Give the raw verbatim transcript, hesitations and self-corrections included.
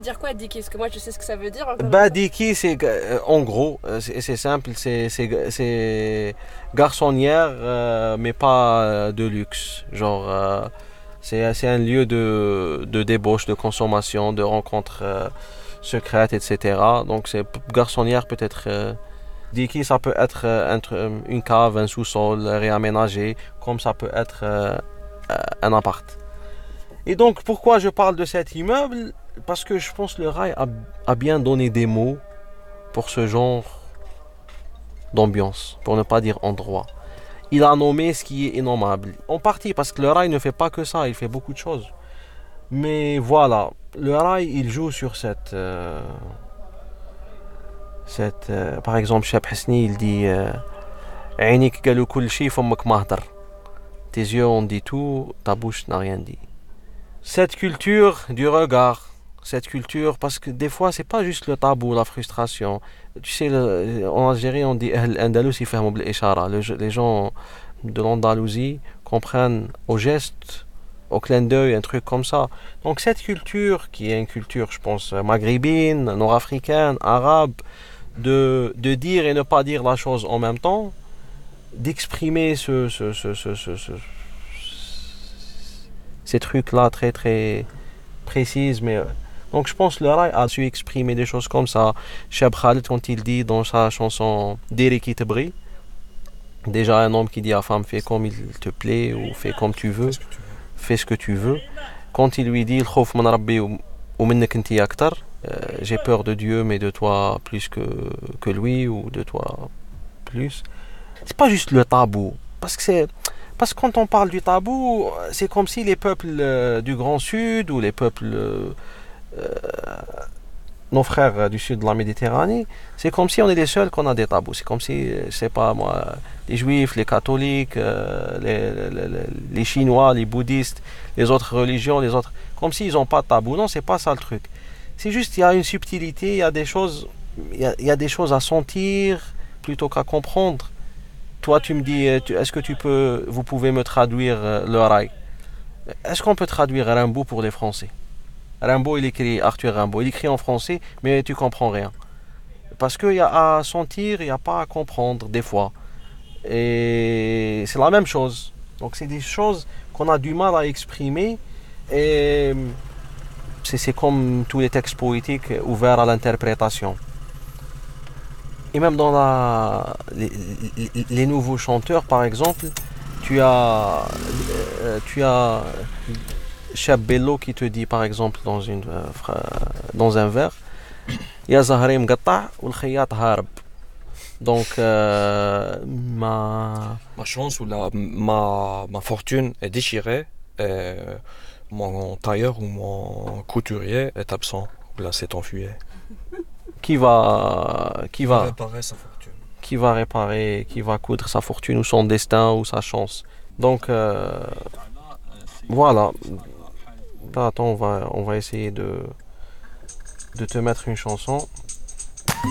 Dire quoi, Diki? Parce que moi, je sais ce que ça veut dire. Encore une fois. Badiki, c'est euh, en gros, euh, c'est c'est simple, c'est c'est c'est garçonnière, euh, mais pas euh, de luxe. Genre, euh, c'est c'est un lieu de de débauche, de consommation, de rencontres euh, secrètes, et cetera. Donc c'est garçonnière peut-être. Euh, Diki, ça peut être euh, un tr- une cave, un sous-sol réaménagé, comme ça peut être euh, euh, un appart. Et donc, pourquoi je parle de cet immeuble? Parce que je pense que le rail a, a bien donné des mots pour ce genre d'ambiance, pour ne pas dire endroit. Il a nommé ce qui est innommable. En partie parce que le rail ne fait pas que ça, il fait beaucoup de choses. Mais voilà, le rail, il joue sur cette... euh, cette euh, par exemple, Cheb Hasni, il dit euh, عينيك قالوا كل شيء فمك ما هدر. Tes yeux ont dit tout, ta bouche n'a rien dit. Cette culture du regard, cette culture, parce que des fois, c'est pas juste le tabou, la frustration. Tu sais, le- en Algérie, on dit "Ahl Andalus يفهموا بالإشارة." Le- Les gens de l'Andalousie comprennent au geste, au clin d'œil, un truc comme ça. Donc, cette culture, qui est une culture, je pense, maghrébine, nord-africaine, arabe, de, de dire et ne pas dire la chose en même temps, d'exprimer ce, ce, ce, ce, ce, ce- ces trucs-là très, très précises, mais euh, donc je pense que le Rai a su exprimer des choses comme ça. Cheb Khaled, quand il dit dans sa chanson Diri qui te brille, déjà un homme qui dit à femme fais comme il te plaît ou fais comme tu Fais veux, ce que tu veux. fais ce que tu veux. Quand il lui dit الخوف من ربي ومنك انت أكتر, euh, j'ai peur de Dieu mais de toi plus que, que lui ou de toi plus. C'est pas juste le tabou, parce que c'est parce que quand on parle du tabou, c'est comme si les peuples euh, du Grand Sud ou les peuples euh, nos frères du sud de la Méditerranée, c'est comme si on est les seuls qu'on a des tabous. C'est comme si, je sais pas moi, les juifs, les catholiques, euh, les, les, les, les chinois, les bouddhistes, les autres religions, les autres, comme s'ils n'ont pas de tabou. Non, c'est pas ça le truc. C'est juste il y a une subtilité, il y a des choses, il y a, il y a des choses à sentir plutôt qu'à comprendre. Toi, tu me dis, euh, tu- est-ce que tu peux, vous pouvez me traduire euh, le rail? Est-ce qu'on peut traduire Rimbaud pour les Français? Rimbaud, il écrit Arthur Rimbaud, il écrit en français, mais tu comprends rien. Parce qu'il y a à sentir, il n'y a pas à comprendre des fois. Et c'est la même chose. Donc c'est des choses qu'on a du mal à exprimer. Et c'est, c'est comme tous les textes poétiques ouverts à l'interprétation. Et même dans la, les, les- les nouveaux chanteurs, par exemple, tu as, euh, tu as Chab Bello qui te dit, par exemple, dans, une, euh, dans un vers, يا زهري مقطع والخياط هارب. Donc, euh, ma... Ma chance ou la, ma, ma fortune est déchirée et mon tailleur ou mon couturier est absent. Ou là, s'est enfui. qui va, qui Il va va, réparer sa fortune. qui va réparer, qui va coudre sa fortune ou son destin ou sa chance. Donc, euh, voilà. Là, attends, on va, on va essayer de, de te mettre une chanson.